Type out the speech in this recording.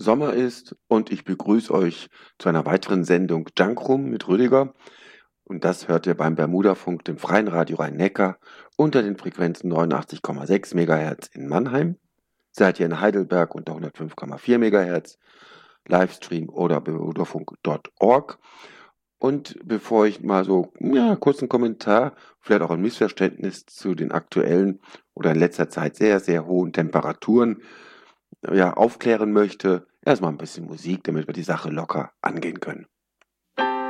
Sommer ist und ich begrüße euch zu einer weiteren Sendung Junkroom mit Rüdiger. Und das hört ihr beim Bermudafunk, dem Freien Radio Rhein-Neckar, unter den Frequenzen 89,6 MHz in Mannheim. Seid ihr in Heidelberg unter 105,4 MHz, Livestream oder bermudafunk.org. Und bevor ich mal so, kurzen Kommentar, vielleicht auch ein Missverständnis zu den aktuellen oder in letzter Zeit sehr, sehr hohen Temperaturen, aufklären möchte, erstmal ein bisschen Musik, damit wir die Sache locker angehen können.